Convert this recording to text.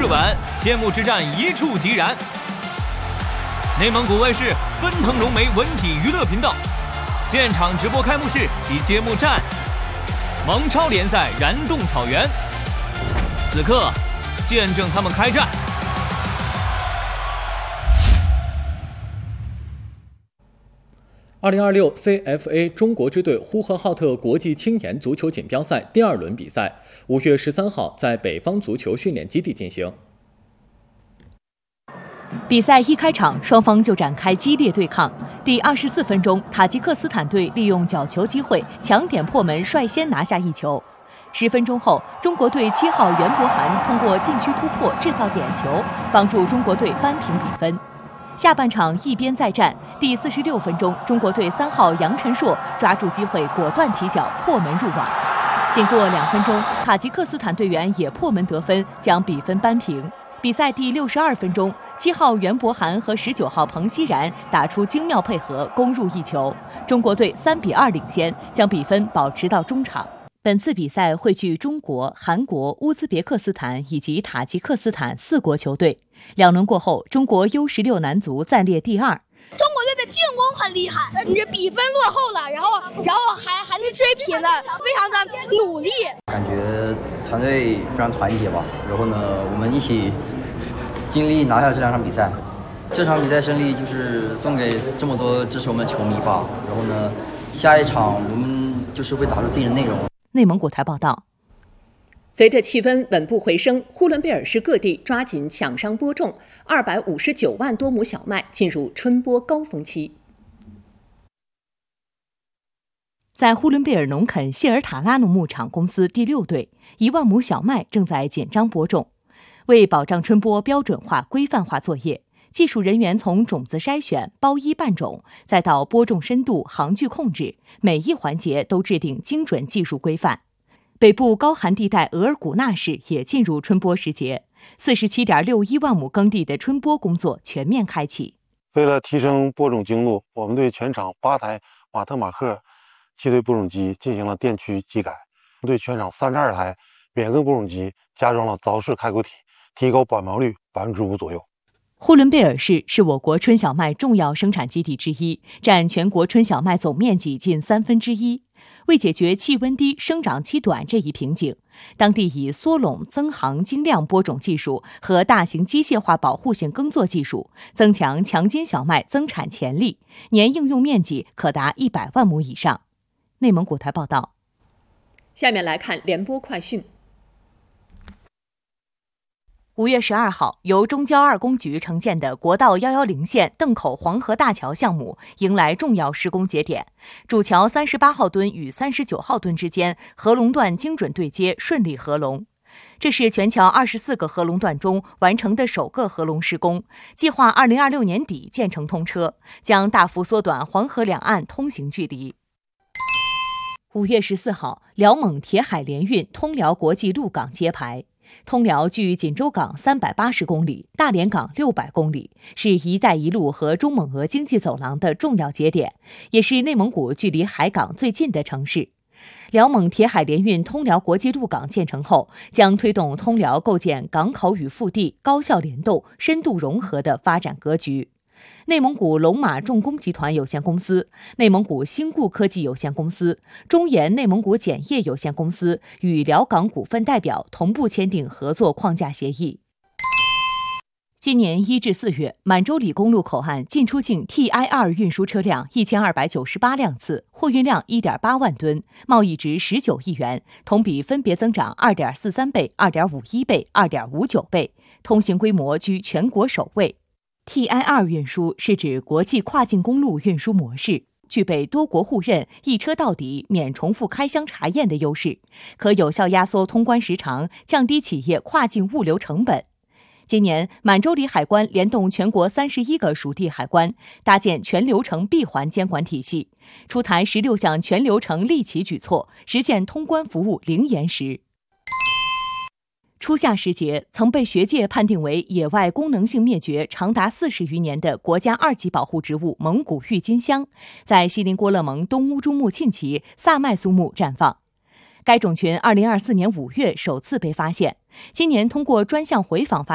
晚，揭幕之战一触即燃。内蒙古卫视奔腾融媒文体娱乐频道现场直播开幕式及揭幕战，蒙超联赛燃动草原，此刻见证他们开战。 2026 CFA 中国支队呼和浩特国际青年足球锦标赛第2轮比赛5月13号在北方足球训练基地进行。 比赛一开场，双方就展开激烈对抗。第24分钟，塔吉克斯坦队利用角球机会抢点破门，率先拿下一球。10分钟后，中国队7号袁博涵通过禁区突破制造点球，帮助中国队扳平比分。下半场一边再战，第46分钟，中国队3号杨晨硕抓住机会果断起脚破门入网。经过2分钟，塔吉克斯坦队员也破门得分，将比分扳平。比赛第62分钟，7号袁博涵和19号彭熙然打出精妙配合，攻入一球，中国队3比2领先，将比分保持到中场。本次比赛汇聚中国、韩国、乌兹别克斯坦以及塔吉克斯坦4国球队。2轮过后，中国 U16 男足暂列第2。 中国队的进攻很厉害，你这比分落后了，然后还能追平了，非常的努力。 感觉团队非常团结吧，然后呢，我们一起尽力拿下这2场比赛。这场比赛胜利就是送给这么多支持我们的球迷吧。然后呢，下一场我们就是会打出自己的内容。 内蒙古台报道。 随着气温稳步回升，呼伦贝尔市各地抓紧抢商播种，259万多亩小麦进入春播高峰期。 在呼伦贝尔农垦谢尔塔拉农牧场公司第6队，1万亩小麦正在紧张播种。为保障春播标准化、规范化作业，技术人员从种子筛选、包衣拌种，再到播种深度、行距控制，每一环节都制定精准技术规范。北部高寒地带额尔古纳市也进入春播时节，47.61万亩耕地的春播工作全面开启。 为了提升播种精度，我们对全场8台马特马克气堆播种机进行了电驱机改，对全场32台扁根播种机加装了凿式开口体，提高保苗率5%左右。 呼伦贝尔市是我国春小麦重要生产基地之一，占全国春小麦总面积近1/3。为解决气温低、生长期短这一瓶颈，当地以缩垄、增行、精量播种技术和大型机械化保护性耕作技术，增强强筋小麦增产潜力，年应用面积可达100万亩以上。内蒙古台报道。 下面来看联播快讯。 5月12号，由中交2工局承建的国道110线邓口黄河大桥项目迎来重要施工节点，主桥38号墩与39号墩之间合龙段精准对接，顺利合龙。这是全桥24个合龙段中完成的首个合龙施工，计划2026年底建成通车，将大幅缩短黄河两岸通行距离。5月14号，辽蒙铁海联运通辽国际陆港揭牌。通辽距锦州港380公里，大连港600公里，是一带一路和中蒙俄经济走廊的重要节点，也是内蒙古距离海港最近的城市。辽蒙铁海联运通辽国际陆港建成后，将推动通辽构建港口与腹地高效联动、深度融合的发展格局。内蒙古龙马重工集团有限公司、内蒙古兴固科技有限公司、中研内蒙古碱业有限公司与辽港股份代表同步签订合作框架协议。今年1至4月，满洲里公路口岸进出境 TI2 运输车辆1298辆次，货运量1.8万吨，贸易值19亿元，同比分别增长 2.43 倍、2.51倍、2.59倍，通行规模居全国首位。TI2 运输是指国际跨境公路运输模式，具备多国互认、一车到底、免重复开箱查验的优势，可有效压缩通关时长，降低企业跨境物流成本。今年，满洲里海关联动全国31个属地海关，搭建全流程闭环监管体系，出台16项全流程利企举措，实现通关服务零延时。初夏时节，曾被学界判定为野外功能性灭绝长达40余年的国家2级保护植物蒙古郁金香，在锡林郭勒盟东乌珠穆沁旗萨麦苏木绽放。该种群2024年5月首次被发现，今年通过专项回访发